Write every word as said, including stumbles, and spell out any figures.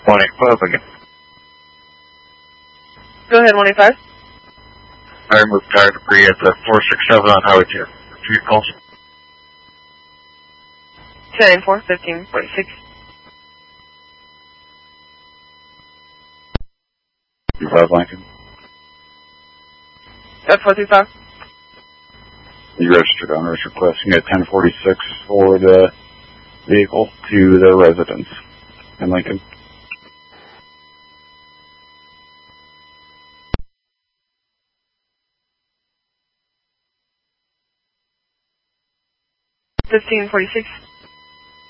one eight five again. Go ahead, one eight five. I removed tire debris at the four six seven on Highway two. Three calls. ten four, fifteen forty-six. two five Lincoln. That's four two five. The registered owner is requesting a ten forty-six for the vehicle to their residence in Lincoln. fifteen forty-six.